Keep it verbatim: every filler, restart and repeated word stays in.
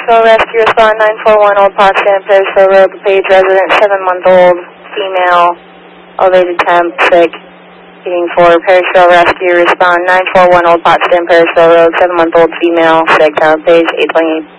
Perishville Rescue, respond nine four one Old Potsdam, Perishville Road, DuPage resident, seven month old, female, elevated temp, sick, heating for Perishville Rescue, respond nine four one Old Potsdam, Perishville Road, seven month old, female, sick, tower page eight twenty-eight.